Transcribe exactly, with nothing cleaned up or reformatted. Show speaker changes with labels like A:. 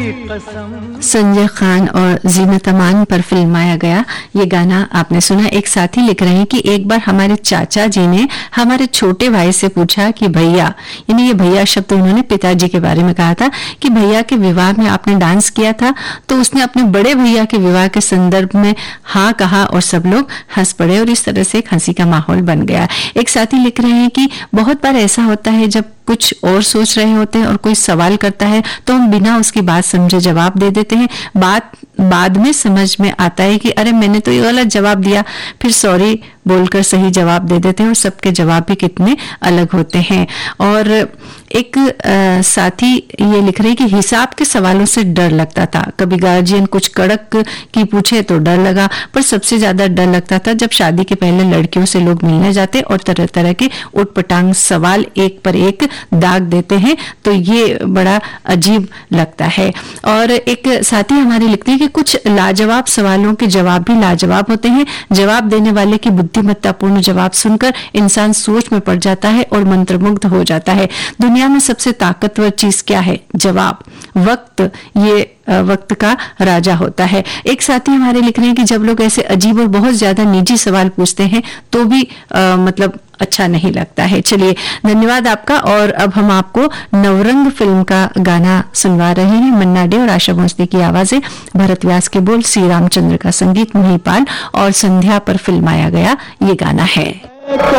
A: संजय खान और जीनत अमान पर फिल्माया गया ये गाना आपने सुना। एक साथी लिख रहे हैं कि एक बार हमारे चाचा जी ने हमारे छोटे भाई से पूछा कि भैया, यानी ये भैया शब्द उन्होंने पिताजी के बारे में कहा था, कि भैया के विवाह में आपने डांस किया था? तो उसने अपने बड़े भैया के विवाह के संदर्भ में हाँ कहा और सब लोग हंस पड़े और इस तरह से एक हंसी का माहौल बन गया। एक साथी लिख रहे हैं कि बहुत बार ऐसा होता है जब कुछ और सोच रहे होते हैं और कोई सवाल करता है तो हम बिना उसकी बात समझे जवाब दे देते हैं। बात बाद में समझ में आता है कि अरे मैंने तो ये गलत जवाब दिया, फिर सॉरी बोलकर सही जवाब दे देते हैं और सबके जवाब भी कितने अलग होते हैं। और एक आ, साथी ये लिख रहे हैं कि हिसाब के सवालों से डर लगता था। कभी गार्जियन कुछ कड़क की पूछे तो डर लगा, पर सबसे ज्यादा डर लगता था जब शादी के पहले लड़कियों से लोग मिलने जाते और तरह तरह के उटपटांग सवाल एक पर एक दाग देते हैं, तो ये बड़ा अजीब लगता है। और एक साथी हमारे लिखते हैं कि कुछ लाजवाब सवालों के जवाब भी लाजवाब होते हैं। जवाब देने वाले की बुद्धिमत्तापूर्ण जवाब सुनकर इंसान सोच में पड़ जाता है और मंत्रमुग्ध हो जाता है। दुनिया में सबसे ताकतवर चीज क्या है? जवाब। वक्त, ये वक्त का राजा होता है। एक साथी हमारे लिख रहे हैं कि जब लोग ऐसे अजीब और बहुत ज्यादा निजी सवाल पूछते हैं तो भी आ, मतलब अच्छा नहीं लगता है। चलिए, धन्यवाद आपका। और अब हम आपको नवरंग फिल्म का गाना सुनवा रहे हैं। मन्ना डे और आशा भोसले की आवाजें, भरत व्यास के बोल, श्री रामचंद्र का संगीत, महिपाल और संध्या पर फिल्माया गया ये गाना है।